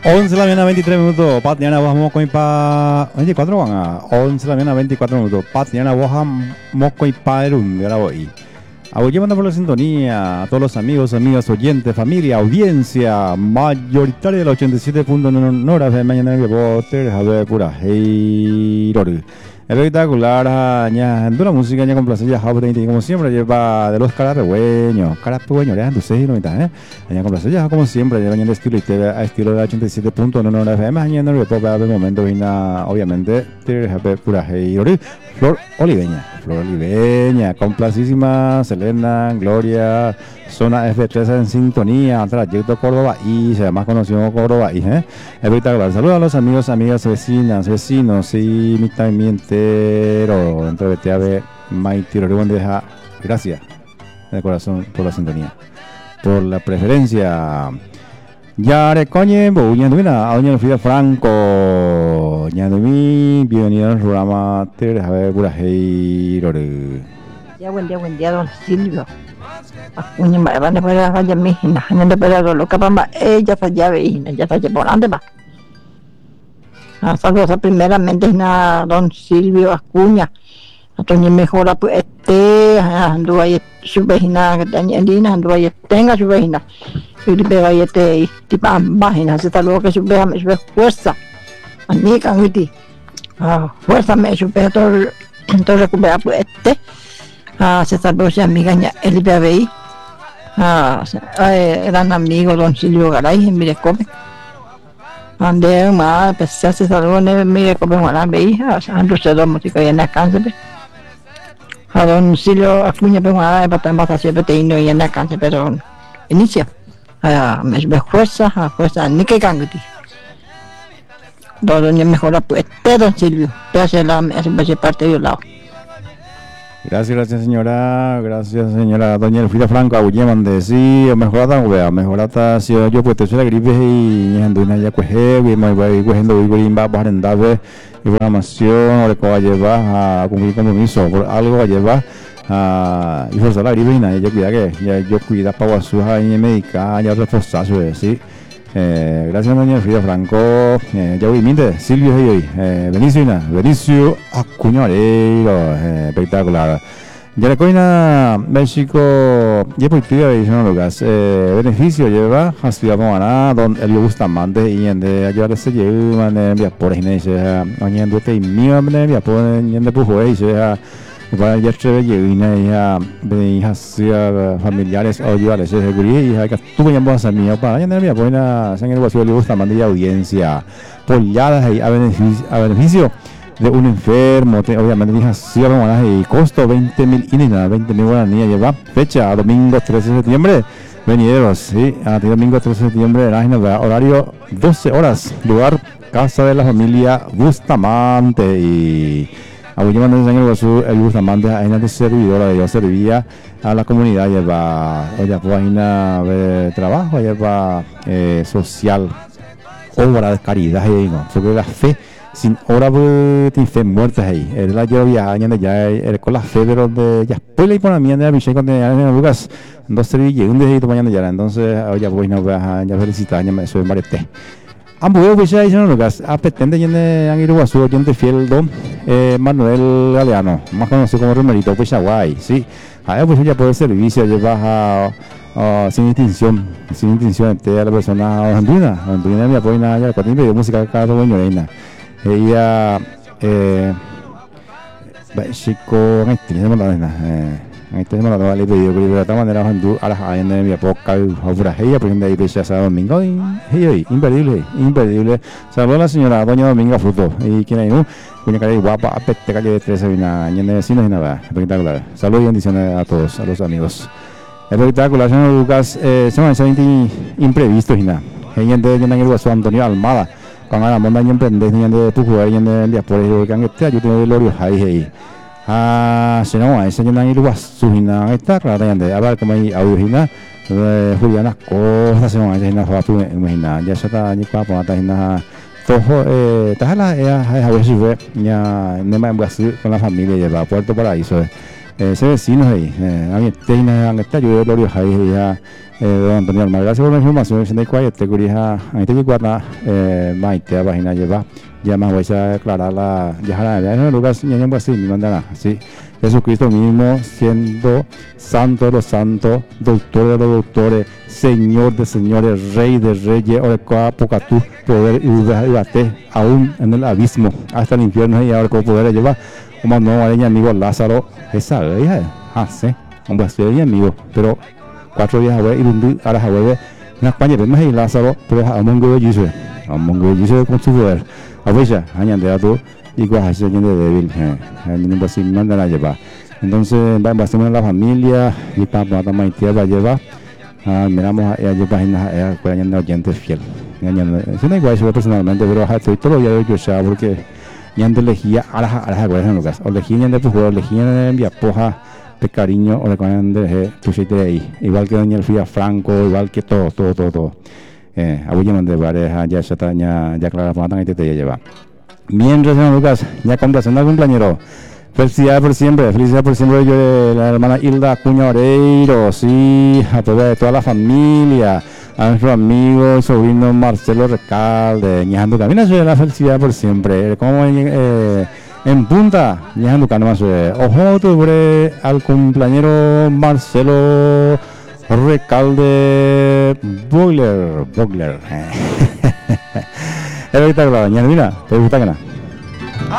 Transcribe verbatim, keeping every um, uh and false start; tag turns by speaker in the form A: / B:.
A: once de la mañana, veintitrés minutos. Patiana, vamos con pa. veinticuatro van a. once de la mañana, veinticuatro minutos. Patiana, vamos con pa. De ahora voy. A llevando por la sintonía a todos los amigos, amigas, oyentes, familia, audiencia mayoritaria del ochenta y siete punto nueve F M. Mañana que poster, a ver, pura. Hey, Rory. Espectacular, ya, la música ya con placer, ya, como siempre, lleva de los caras regüeños, caras regüeños, ya, entonces, no me ya con placer, ya, como siempre, lleva de estilo y T V a estilo de ochenta y siete punto nueve F M, ya, no le puedo ver de momento, vina, obviamente, pura, hey, Flor Oliveña, Flor Oliveña, complacísima, Selena, Gloria, zona F tres en sintonía, trayecto Córdoba y se más conocido como Córdoba y, ¿eh? Espectacular. Saludos a los amigos, amigas, vecinas, vecinos y mi también entero, entre B T A B, Maitiro, deja gracias de corazón por la sintonía, por la preferencia. Ya recoñe, Boñandumina, a doña Frida Franco, Ñandumi, bienvenido al programa Tere, a ver, Burajeiro.
B: Ya, buen día, buen día, don Silvio. Acuña, van a poder hacer mi hija, no te puedo lo que pasa, ella está ya veína, ya está por dónde va. Saludos primeramente a don Silvio Acuña, a doña mejora pues este, ando ahí su vecina, que tenía lina, ando ahí tenga su vecina. Y pega y este tipo páginas se tal que supera me sube fuerza a mí can witi ah fuerza me supera todo todo recupera pues este ah se salvó su amiga el B B I ah eran amigos don Silvio Garay en Mirecope ande más pues se salvó en Mirecope una hija ando se dos música y en la cáncer a don Silvio Acuña pues una para para siempre te ino y en la cáncer pero inicia ah me me fuerza a fuerza ni que canguti todo ni mejor pues don Silvio gracias la me parte de lado.
A: Gracias, gracias señora, gracias señora doña Elfrida Franco, Aguilleman de sí, mejorata, wea, mejorata, si yo pues te soy la gripe y anduna ya coge, y me voy cogiendo y voy a bajar en dave, y programación, o le coja llevar a cumplir compromiso, por algo a llevar. Ah, y forzar la gripe y nada, yo cuida que ya yo cuida para guasuja y médica, ya reforzar su sí. Eh, gracias doña Frida Franco, eh, ya voy minte, Silvio y hoy, eh, Benicio y nada, Benicio Acuña Vareiro, eh, espectacular. Ya la coina México, ya por ti de no Lucas, eh, beneficio lleva, así vamos a nada, don Elio Bustamante y en de ayudar a ese lleva, en vía por ejemplo, se ha, mañana te y mío, en vía por en de pujo y se ha para ya se ve y ya de hijas familiares o ayudarles ese gurí y ya que tuve ya vos a mí para ya no me buena en el vacío le gusta mandar audiencia polladas y a beneficio a beneficio de un enfermo te, obviamente hijas sí y costo veinte mil y nada veinte mil guaraníes lleva fecha domingo trece de septiembre venideros sí a domingo trece de septiembre horario doce horas lugar casa de la familia Bustamante y Abuelo mandó el el Bustamante a una servidora de yo servía a la comunidad lleva oye página de trabajo lleva eh, social obra de caridad y no sobre la fe sin obra de fe muertas ahí es la yo viaja ya el con la fe pero de ya pues le pone a mí de Michelle con en Lucas dos servillas un día mañana ya entonces oye pues no ya felicitar ya me soy marete ambos pues ya hicieron Lucas a pretende yende han ido a su oyente fiel don eh, Manuel Galeano más conocido como Romerito pues Hawaii sí a ver pues ya puede servicio lleva a uh, sin distinción sin distinción entre la persona andina andina me apoya ya con de música cada dueño reina ella eh chico en tenemos la nena eh en tenemos la nueva ley de de esta manera andu a la en mi época ahora ella por ejemplo ahí pesa sábado domingo y hey imperdible imperdible saludos a la señora doña Dominga Fruto y quien hay no cuña cara guapa apete calle de trece vina y en vecinos y nada espectacular saludos y bendiciones a todos a los amigos espectacular señor Lucas eh se me hace imprevisto y nada gente de Ñanguero Guaso Antonio Almada con la montaña emprende de tu jugar y en el día por el que han este yo tengo el Lorio ahí ahí ah se no ese Ñanguero Guaso hina está claro ya de a ver cómo hay audio hina Juliana cosas se van a hacer fue tu imagina ya se está ni para poner hina todo eh tajala es a ver si ve ya no me voy a con la familia lleva a Puerto Paraíso ese vecino ahí a mí tiene han está yo el Lorio ahí ya eh, don Antonio Almar. Gracias por la información. ochenta y cuatro, te curija, a mí te cuatro, eh, maite, a página lleva. Ya más voy a aclarar la, ya la, ya no Lucas, ya no así, ni mandará, así. Jesucristo mismo siendo santo de los santos, doctor de los doctores, señor de señores, rey de reyes, ahora poca tu poder y bate aún en el abismo, hasta el infierno y ahora con poder llevar, como no hay amigo Lázaro, esa hija, ah, sí, un vacío de amigo, pero cuatro días a ver, y ahora a ver, en España, vemos ahí Lázaro, pero a Mongo de Jesús, a Mongo de Jesús con su poder, a ver ya, añade tú. Y cosas así de débil, eh, así mandan a llevar. Entonces, vamos a la familia y para matar más tierra va a llevar. Miramos a ella, páginas, ella puede añadir oyentes fiel. Eso no es igual, yo personalmente, pero estoy todo el día yo ya porque ya de elegía a las aguas en lugar. O elegía ya de tu juego, elegía en vía poja de cariño o de cuando de pusiste ahí. Igual que Daniel Fría Franco, igual que todo, todo, todo, todo. Eh, a William de pareja, ya está, ya, ya claro, matan y te te lleva. Mientras, señor Lucas, ya complaciendo al cumpleañero. Felicidades por siempre, felicidades por siempre yo de la hermana Hilda Acuña Oreiro, sí, a toda, de toda la familia, a nuestro amigo y sobrino Marcelo Recalde, Ñejando Camina, la felicidad por siempre, como en, eh, en punta, Ñejando Camina, ojo, tuve al cumpleañero Marcelo Recalde Bogler, Bogler. Espectacular, mira, te gusta que nada.